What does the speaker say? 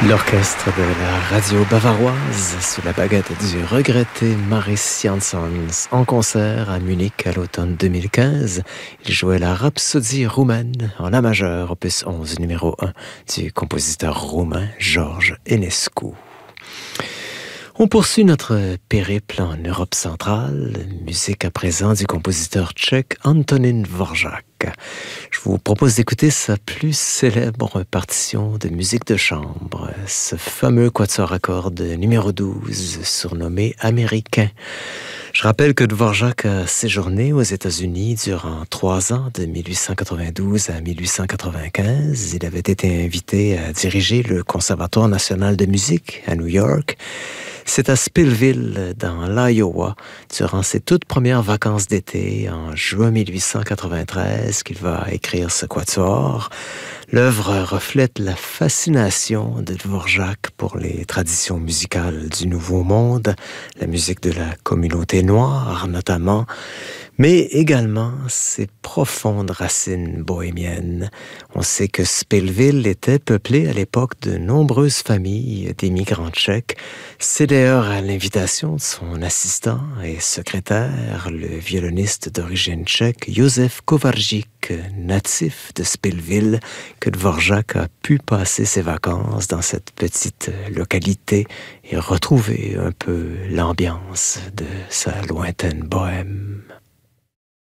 L'orchestre de la radio bavaroise sous la baguette du regretté Maris Jansons en concert à Munich à l'automne 2015. Il jouait la Rhapsodie roumaine en La majeur, opus 11, numéro 1 du compositeur roumain George Enescu. On poursuit notre périple en Europe centrale, musique à présent du compositeur tchèque Antonín Dvořák. Je vous propose d'écouter sa plus célèbre partition de musique de chambre, ce fameux quatuor à cordes numéro 12, surnommé Américain. Je rappelle que Dvořák a séjourné aux États-Unis durant 3 ans, de 1892 à 1895. Il avait été invité à diriger le Conservatoire national de musique à New York. C'est à Spillville, dans l'Iowa, durant ses toutes premières vacances d'été, en juin 1893, qu'il va écrire ce quatuor. L'œuvre reflète la fascination de Dvořák pour les traditions musicales du Nouveau Monde, la musique de la communauté noire notamment, mais également ses profondes racines bohémiennes. On sait que Spillville était peuplé à l'époque de nombreuses familles d'immigrants tchèques. C'est d'ailleurs à l'invitation de son assistant et secrétaire, le violoniste d'origine tchèque Josef Kovarčík, natif de Spillville, que Dvořák a pu passer ses vacances dans cette petite localité et retrouver un peu l'ambiance de sa lointaine bohème.